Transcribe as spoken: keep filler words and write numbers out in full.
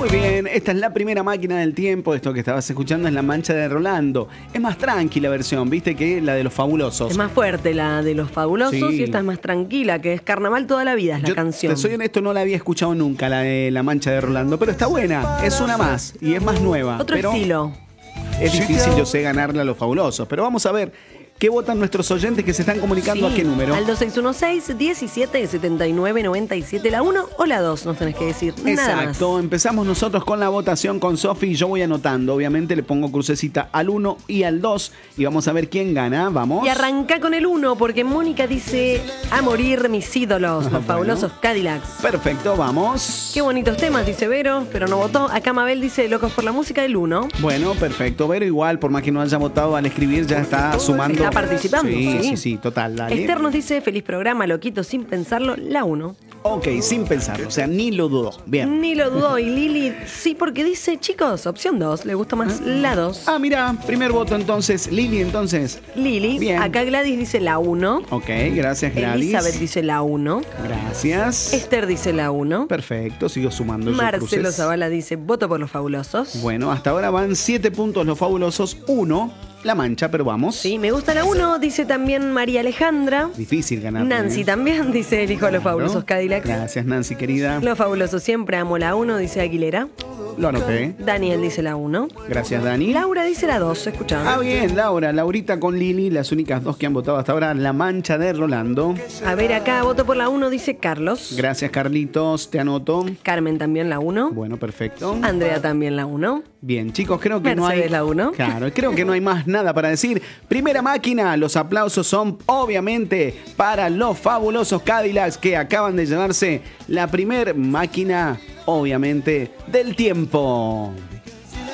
Muy bien, esta es la primera máquina del tiempo. Esto que estabas escuchando es La Mancha de Rolando. Es más tranquila versión, viste, que la de Los Fabulosos. Es más fuerte la de Los Fabulosos Sí. y esta es más tranquila, que es Carnaval toda la vida, es la Yo, canción. te soy honesto, no la había escuchado nunca, la de La Mancha de Rolando, pero está buena. Es una más y es más nueva. Otro pero estilo. Es difícil, yo sé, ganarle a Los Fabulosos. Pero vamos a ver qué votan nuestros oyentes que se están comunicando. Sí, ¿A qué número? Al dos seis uno seis, diecisiete setenta y nueve noventa y siete, la uno o la dos, nos tenés que decir. Nada más. Exacto, empezamos nosotros con la votación con Sofi. Yo voy anotando, obviamente le pongo crucecita al uno y al dos y vamos a ver quién gana. Vamos. Y arranca con el uno, porque Mónica dice: a morir mis ídolos, los Bueno. fabulosos Cadillacs. Perfecto, vamos. Qué bonitos temas, dice Vero, pero no votó. Acá Mabel dice: locos por la música del uno. Bueno, perfecto. Pero igual, por más que no haya votado al escribir, ya está sumando. Está participando, Sí, sí. sí, sí, total. Dale. Esther nos dice: feliz programa, loquito, sin pensarlo, la uno. Ok, sin pensarlo, o sea, ni lo dudó. Bien. Ni lo dudó. Y Lili, sí, porque dice: chicos, opción dos, le gusta más la dos. Ah, mira, primer voto entonces. Lili, entonces. Lili, Bien. acá Gladys dice la uno. Ok, gracias, Gladys. Elizabeth dice la uno. Gracias. Esther dice la uno. Perfecto, sigo sumando yo Marcelo cruces. Zavala dice: voto por los fabulosos. Bueno, hasta ahora van siete puntos Los Fabulosos, uno La Mancha, pero vamos. Sí, me gusta la uno, dice también María Alejandra. Difícil ganar. Nancy también dice: elijo a los fabulosos Cadillacs. Gracias, Nancy, querida. Los fabulosos siempre amo la uno, dice Aguilera. Lo anoté. Daniel dice la uno. Gracias, Dani. Laura dice la dos, escuchando. Ah, bien, Laura. Laurita con Lili, las únicas dos que han votado hasta ahora. La Mancha de Rolando. A ver, acá voto por la uno, dice Carlos. Gracias, Carlitos. Te anoto. Carmen también la uno. Bueno, perfecto. Andrea también la uno. Bien, chicos, creo que no Mercedes hay. la uno. Claro, creo que no hay más nada para decir. Primera máquina, los aplausos son obviamente para los fabulosos Cadillacs que acaban de llevarse la primer máquina, obviamente, del tiempo.